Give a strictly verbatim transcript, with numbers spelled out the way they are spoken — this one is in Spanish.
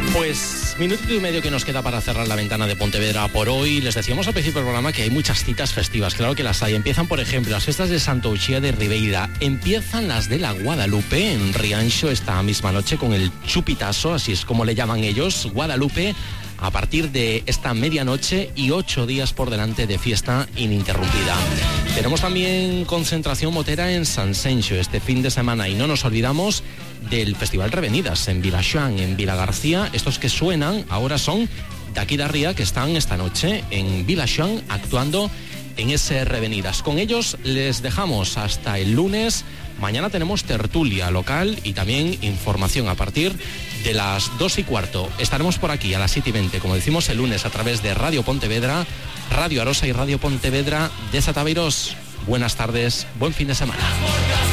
Pues minutito y medio que nos queda para cerrar la ventana de Pontevedra por hoy. Les decíamos al principio del programa que hay muchas citas festivas, claro que las hay. Empiezan, por ejemplo, las fiestas de Santa Uxía de Ribeira. Empiezan las de la Guadalupe en Rianxo esta misma noche con el chupitazo, así es como le llaman ellos, Guadalupe, a partir de esta medianoche y ocho días por delante de fiesta ininterrumpida. Tenemos también concentración motera en San Senxo este fin de semana y no nos olvidamos del Festival Revenidas en Vilaxoán, en Vilagarcía. Estos que suenan ahora son de aquí de Ría, que están esta noche en Vilaxoán actuando en ese Revenidas. Con ellos les dejamos hasta el lunes. Mañana tenemos tertulia local y también información a partir de las dos y cuarto. Estaremos por aquí a las siete y veinte, como decimos, el lunes a través de Radio Pontevedra, Radio Arosa y Radio Pontevedra de Sataviros. Buenas tardes, buen fin de semana.